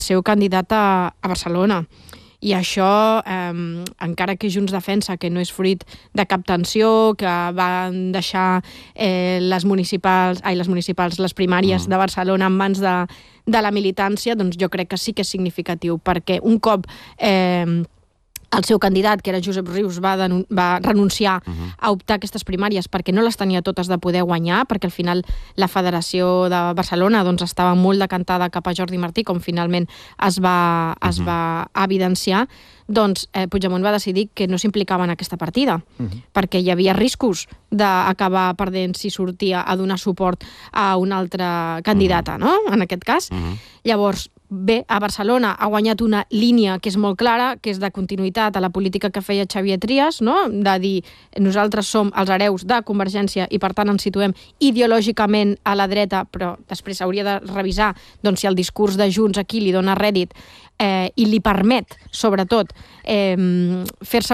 seu candidat a Barcelona. I això, encara que Junts defensa que no és fruit de cap tensió, que van deixar les primàries de Barcelona en mans de la militància, doncs jo crec que sí que és significatiu, perquè un cop el seu candidat, que era Josep Rius, va renunciar a optar a aquestes primàries perquè no les tenia totes de poder guanyar, perquè al final la Federació de Barcelona estava molt decantada cap a Jordi Martí, com finalment es va evidenciar, doncs Puigdemont va decidir que no s'implicava en aquesta partida, perquè hi havia riscos d'acabar perdent si sortia a donar suport a una altra candidata, no? En aquest cas. Llavors, bé, a Barcelona ha guanyat una línia que és molt clara, que és de continuïtat a la política que feia Xavier Trias, no? De dir, nosaltres som els hereus de Convergència i per tant ens situem ideològicament a la dreta, però després s'hauria de revisar si el discurs de Junts aquí li dona rèdit i li permet, sobretot, fer-se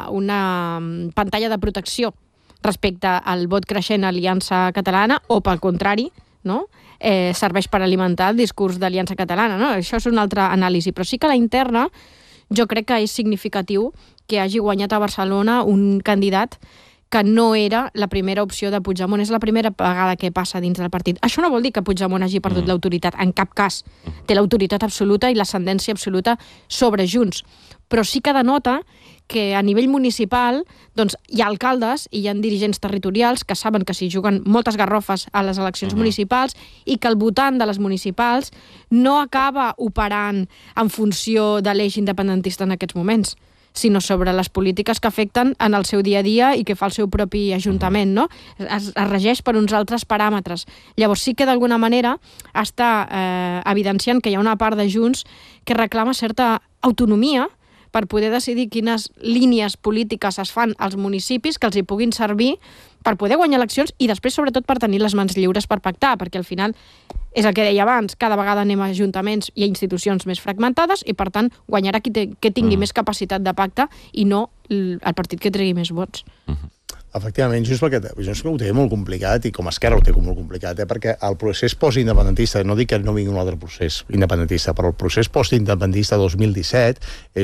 una pantalla de protecció respecte al vot creixent a Aliança Catalana, o pel contrari, no? Serveix per alimentar el discurs d'Aliança Catalana, no? Això és una altra anàlisi, però sí que a la interna jo crec que és significatiu que hagi guanyat a Barcelona un candidat que no era la primera opció de Puigdemont. És la primera vegada que passa dins del partit. Això no vol dir que Puigdemont hagi perdut l'autoritat, en cap cas. Té l'autoritat absoluta i l'ascendència absoluta sobre Junts. Però sí que denota que a nivell municipal hi ha alcaldes i hi ha dirigents territorials que saben que s'hi juguen moltes garrofes a les eleccions municipals i que el votant de les municipals no acaba operant en funció de l'eix independentista en aquests moments, sinó sobre les polítiques que afecten en el seu dia a dia i que fa el seu propi ajuntament, no? Es regeix per uns altres paràmetres. Llavors sí que d'alguna manera està evidenciant que hi ha una part de Junts que reclama certa autonomia per poder decidir quines línies polítiques es fan als municipis que els hi puguin servir per poder guanyar eleccions i després, sobretot, per tenir les mans lliures per pactar, perquè al final és el que deia abans, cada vegada anem a ajuntaments i a institucions més fragmentades i, per tant, guanyarà qui tingui més capacitat de pacte i no el partit que tregui més vots. Efectivament, Junts ho té molt complicat i com a Esquerra ho té molt complicat, perquè el procés postindependentista, no dic que no vingui un altre procés independentista, però el procés postindependentista 2017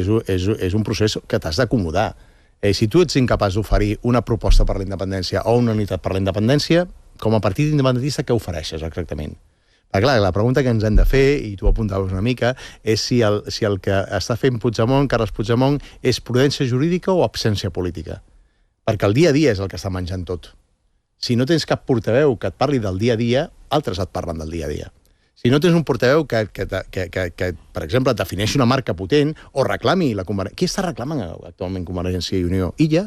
és un procés que t'has d'acomodar. Si tu ets incapaç d'oferir una proposta per la independència o una unitat per la independència, com a partit independentista, què ofereixes exactament? Perquè, clar, la pregunta que ens hem de fer, i tu apuntaves una mica, és si el que està fent Puigdemont, Carles Puigdemont, és prudència jurídica o absència política. Perquè el dia a dia és el que està menjant tot. Si no tens cap portaveu que et parli del dia a dia, altres et parlen del dia a dia. Si no tens un portaveu que per exemple, et defineixi una marca potent o reclami la Convergència... Qui està reclamant actualment Convergència i Unió? Illa?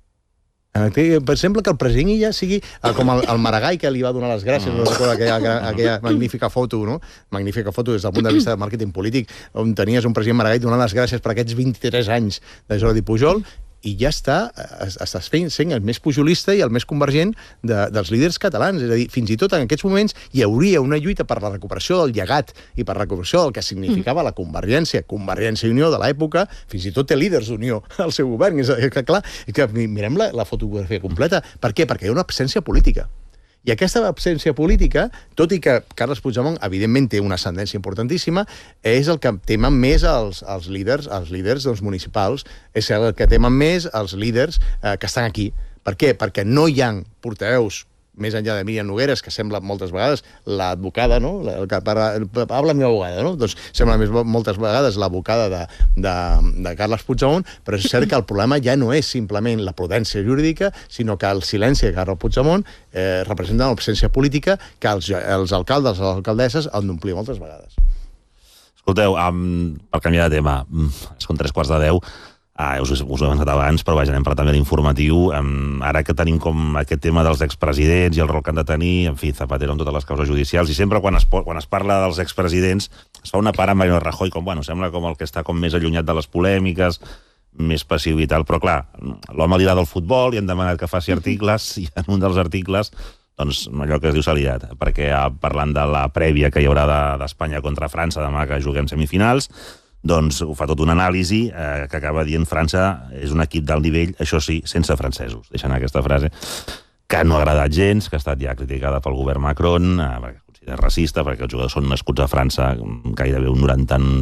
Per exemple, que el president Illa sigui com el Maragall que li va donar les gràcies, no recordo aquella magnífica foto, no? Magnífica foto des del punt de vista de màrqueting polític, on tenies un president Maragall donant les gràcies per aquests 23 anys de Jordi Pujol, i ja estàs sent el més pujolista i el més convergent dels líders catalans. És a dir, fins i tot en aquests moments hi hauria una lluita per la recuperació del llegat i per la recuperació del que significava la Convergència i Unió de l'època, fins i tot té líders d'Unió al seu govern. És que, clar, mirem la fotografia completa. Per què? Perquè hi ha una absència política. I aquesta absència política, tot i que Carles Puigdemont, evidentment, té una ascendència importantíssima, és el que temen més els líders municipals, és el que temen més els líders que estan aquí. Per què? Perquè no hi ha portaveus més enllà de Míriam Nogueras, que sembla moltes vegades l'advocada, no? Habla la meva abogada, no? Doncs sembla moltes vegades l'advocada de Carles Puigdemont, però és cert que el problema ja no és simplement la prudència jurídica, sinó que el silenci de Carles Puigdemont representa una absència política que els alcaldes o les alcaldesses han d'omplir moltes vegades. Escolteu, per canviar de tema, són 3:15. Us ho he avançat abans, però vaja, anem per també l'informatiu. Ara que tenim com aquest tema dels expresidents i el rol que han de tenir, en fi, Zapatero amb totes les causes judicials, i sempre quan es parla dels expresidents es fa una part amb Mariano Rajoy, com, bueno, sembla com el que està com més allunyat de les polèmiques, més passiu i tal, però clar, l'home li agrada el futbol i han demanat que faci articles, i en un dels articles, doncs allò que es diu s'ha liat, perquè parlant de la prèvia que hi haurà d'Espanya contra França demà que juguem semifinals, doncs ho fa tot una anàlisi que acaba dient França és un equip d'alt nivell, això sí, sense francesos. Deixant aquesta frase, que no ha agradat gens, que ha estat ja criticada pel govern Macron, perquè considera racista, perquè els jugadors són nascuts a França, gairebé un 90